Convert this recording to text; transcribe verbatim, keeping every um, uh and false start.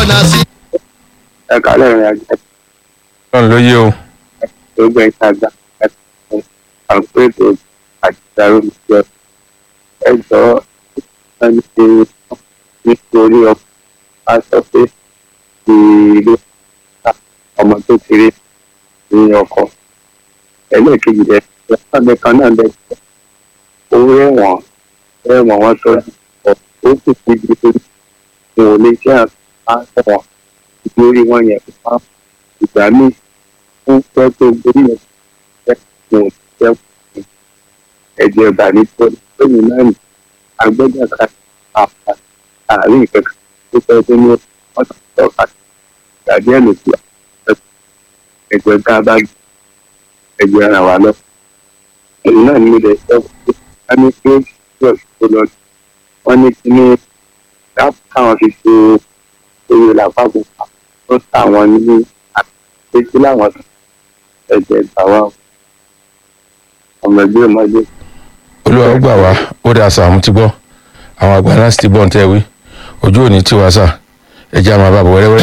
ọ̀nà sí. ẹ kálẹ̀ ìrìn àjò ọlọ́run ló yé o. tó gbẹ ìtajà àpéjọ àti ìdàrúmọjọ ẹjọ ẹni tí nítorí ọkọ a sọ pé ìlú ọmọ tó kéré ní ọkọ ẹlẹ́ẹ̀kejì rẹ̀ ẹ̀fọ́nmi kan náà lẹ owó ẹ̀wọ̀n ẹ̀wọ̀n wọn tọ́jú ọ̀ ó sì fi di pé wọn ò lè jẹ́ àtàwọn lórí wọn yẹn fún ìgbà míì fún pẹ́ tó gbórí yẹn fẹ́ wọn ò jẹ́ ẹ̀jẹ̀ ọ̀gá ní tó lóyún náà ní agbẹ́jà ká àpá àárín ìkẹ́kẹ́ tó fẹ́ tó ní ọ̀sán ọ̀gá tàbí ẹ̀ ló ti ẹ̀jẹ̀ ká bá ẹ̀jẹ̀ ara wa lọ. èyí náà ní ilẹ̀ sọ pé a ní pé yóò tó lọ wọ́n ní kí ní káwọn fi ṣe oyè làpapọ̀ tó tàwọn ní àtẹ̀tí láwọn ẹ̀jẹ̀ gbà wá ọmọ ẹgbẹ́ ọmọdé. olúwa ó gbà wá ó dáa sá àmú ti gbọ́ àwọn àgbà náà sì ti bọ́ ń tẹ́ wí ojú òní tí wàá sà ẹ̀jẹ̀ àmọ́ àbàbọ̀ wẹ́rẹ́wẹ́rẹ́.